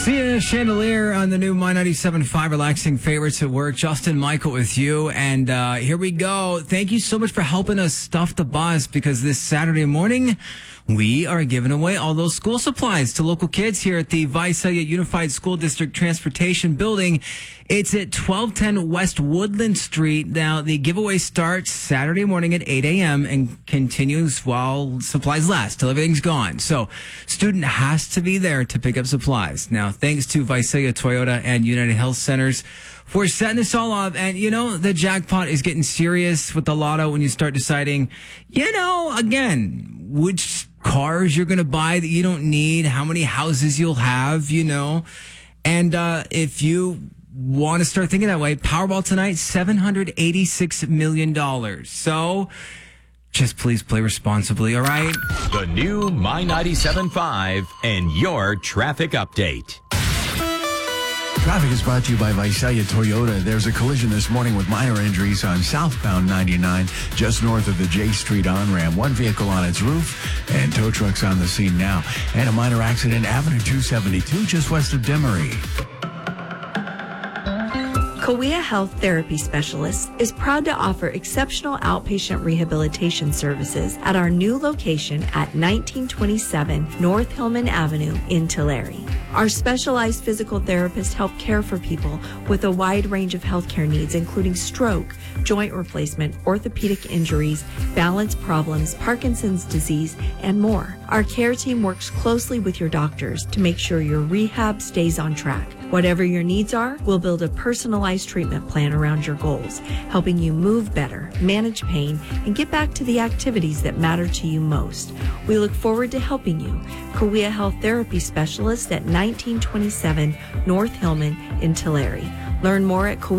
Sia Chandelier on the new My 97.5 Relaxing Favorites at Work. Justin Michael with you. And here we go. Thank you so much for helping us stuff the bus, because this Saturday morning, we are giving away all those school supplies to local kids here at the Visalia Unified School District Transportation Building. It's at 1210 West Woodland Street. Now, the giveaway starts Saturday morning at 8 a.m. and continues while supplies last, till everything's gone. So, student has to be there to pick up supplies. Now, thanks to Visalia Toyota and United Health Centers for setting this all up. And, you know, the jackpot is getting serious with the lotto when you start deciding, again, which cars you're going to buy that you don't need, how many houses you'll have, And if you want to start thinking that way, Powerball tonight, $786 million. So just please play responsibly, all right? The new My 97.5 and your traffic update. Traffic is brought to you by Visalia Toyota. There's a collision this morning with minor injuries on southbound 99, just north of the J Street on-ramp. One vehicle on its roof, and tow trucks on the scene now. And a minor accident, Avenue 272, just west of Demery. Kawea Health Therapy Specialists is proud to offer exceptional outpatient rehabilitation services at our new location at 1927 North Hillman Avenue in Tulare. Our specialized physical therapists help care for people with a wide range of healthcare needs, including stroke, joint replacement, orthopedic injuries, balance problems, Parkinson's disease, and more. Our care team works closely with your doctors to make sure your rehab stays on track. Whatever your needs are, we'll build a personalized treatment plan around your goals, helping you move better, manage pain, and get back to the activities that matter to you most. We look forward to helping you. Kawea Health Therapy Specialist at 1927 North Hillman in Tulare. Learn more at